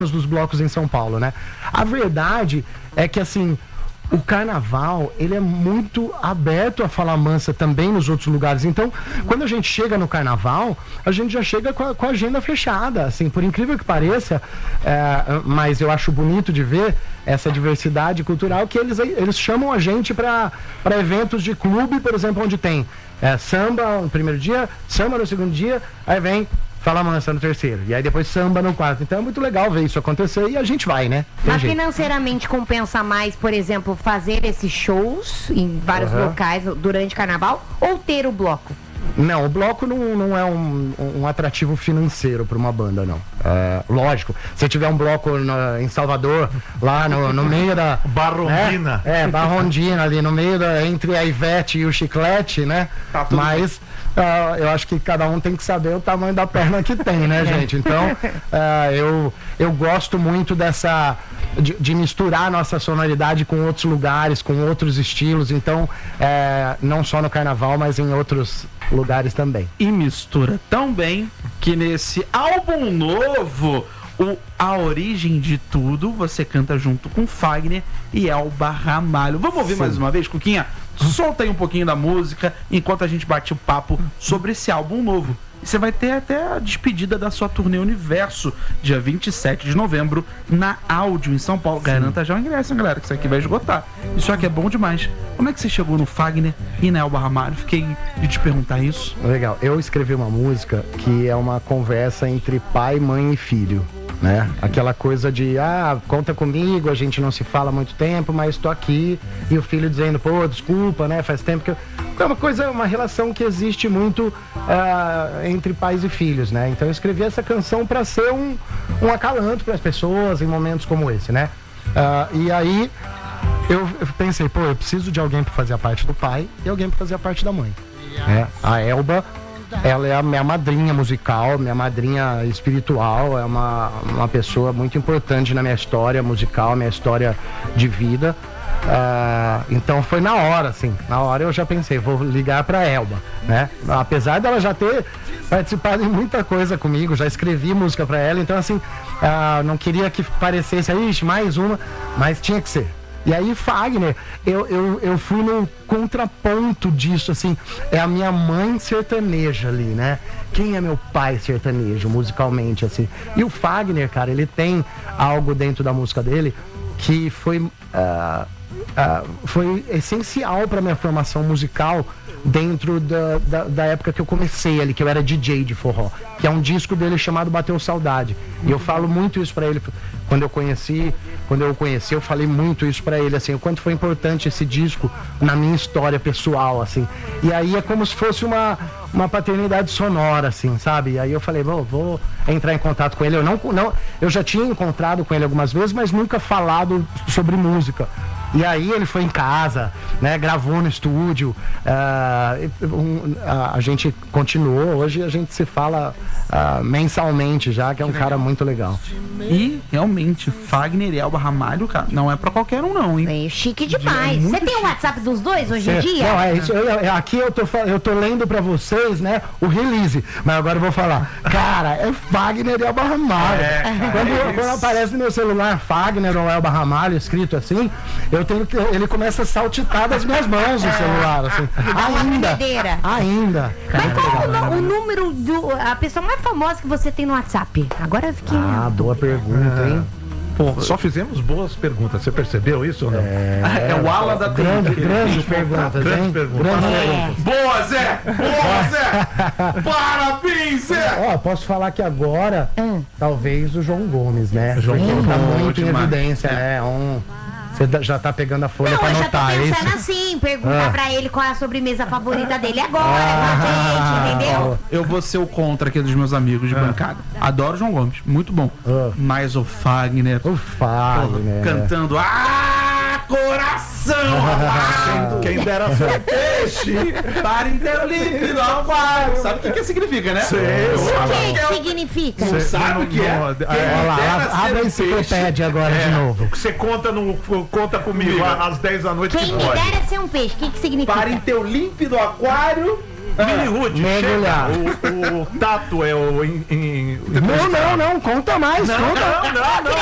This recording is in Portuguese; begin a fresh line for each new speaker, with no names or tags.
dos blocos em São Paulo, né? A verdade é que, assim, o carnaval, ele é muito aberto a falar mansa também nos outros lugares. Então, quando a gente chega no carnaval, a gente já chega com a agenda fechada, assim, por incrível que pareça, mas eu acho bonito de ver essa diversidade cultural, que eles chamam a gente para eventos de clube, por exemplo, onde tem samba no primeiro dia, samba no segundo dia, aí vem Fala Mansa no terceiro, e aí depois samba no quarto. Então é muito legal ver isso acontecer e a gente vai, né?
Mas financeiramente compensa mais, por exemplo, fazer esses shows em vários locais durante carnaval ou ter o bloco?
Não, o bloco não é um atrativo financeiro para uma banda, não. Lógico, se tiver um bloco em Salvador, lá no meio da...
Barrondina.
Barrondina ali, no meio entre a Ivete e o Chiclete, né? Tá, mas eu acho que cada um tem que saber o tamanho da perna que tem, né, gente? Então, eu gosto muito dessa... De misturar a nossa sonoridade com outros lugares, com outros estilos. Então, não só no carnaval, mas em outros lugares também.
E mistura tão bem que nesse álbum novo, A Origem de Tudo, você canta junto com Fagner e Elba Ramalho. Vamos ouvir mais uma vez, Cuquinha? Solta aí um pouquinho da música enquanto a gente bate o papo sobre esse álbum novo. E você vai ter até a despedida da sua turnê Universo, dia 27 de novembro, na Áudio, em São Paulo. Sim. Garanta já o ingresso, galera, que isso aqui vai esgotar. Isso aqui é bom demais. Como é que você chegou no Fagner e na Elba Ramalho? Fiquei de te perguntar isso.
Legal. Eu escrevi uma música que é uma conversa entre pai, mãe e filho, né? Aquela coisa de, conta comigo, a gente não se fala há muito tempo, mas tô aqui. E o filho dizendo, pô, desculpa, né? Faz tempo que eu... É uma relação que existe muito entre pais e filhos, né? Então eu escrevi essa canção para ser um acalanto para as pessoas em momentos como esse, né? E aí eu pensei, pô, eu preciso de alguém para fazer a parte do pai e alguém para fazer a parte da mãe. A Elba, ela é a minha madrinha musical, minha madrinha espiritual, é uma pessoa muito importante na minha história musical, minha história de vida. Então foi na hora eu já pensei, vou ligar pra Elba, né? Apesar dela já ter participado em muita coisa comigo, já escrevi música pra ela, então assim, não queria que parecesse, mais uma, mas tinha que ser. E aí Fagner, eu fui no contraponto disso, assim, é a minha mãe sertaneja ali, né? Quem é meu pai sertanejo, musicalmente, assim? E o Fagner, cara, ele tem algo dentro da música dele que foi essencial para minha formação musical dentro da época que eu comecei ali, que eu era DJ de forró, que é um disco dele chamado Bateu Saudade. E eu falo muito isso para ele. Quando eu o conheci, eu falei muito isso para ele, assim, o quanto foi importante esse disco na minha história pessoal, assim. E aí é como se fosse uma paternidade sonora, assim, sabe? E aí eu falei, vou entrar em contato com ele. Eu já tinha encontrado com ele algumas vezes, mas nunca falado sobre música. E aí ele foi em casa, né, gravou no estúdio, a gente continuou, hoje a gente se fala mensalmente já, que é um cara muito legal.
E realmente, Fagner e Elba Ramalho, cara, não é pra qualquer um não, hein?
É chique demais. Você tem o WhatsApp dos dois hoje em dia?
Não, é isso. Aqui eu tô lendo pra vocês, né, o release, mas agora eu vou falar. Cara, é Fagner e Elba Ramalho. Quando aparece no meu celular Fagner ou Elba Ramalho escrito assim, ele começa a saltitar das minhas mãos no celular, assim. Ainda.
Mas qual o número a pessoa mais famosa que você tem no WhatsApp? Agora eu fiquei...
boa pergunta, hein?
Pô, só fizemos boas perguntas. Você percebeu isso ou não?
É o ala da
grande perguntas, hein?
Boa, Zé! Parabéns, Zé!
Posso falar que agora, talvez o João Gomes, né?
João Gomes
tá muito em evidência, Você já tá pegando a folha pra anotar,
eu já tô pensando assim, perguntar pra ele qual é a sobremesa favorita dele agora, entendeu?
Eu vou ser o contra aqui dos meus amigos de bancada. Adoro o João Gomes, muito bom. Mas o Fagner. Cantando coração!
Quem dera ser peixe
para inteiro líquido ao aquário. Sabe o que significa, né?
O que significa?
Você sabe o que é?
Olha lá, abre a enciclopédia agora de novo.
Você conta comigo às 10 da noite.
Quem me dera ser um peixe, o que significa?
Para em teu límpido aquário
Mini Ruth,
mergulhar.
chega. O tato é o...
Não, conta mais, conta.
Não.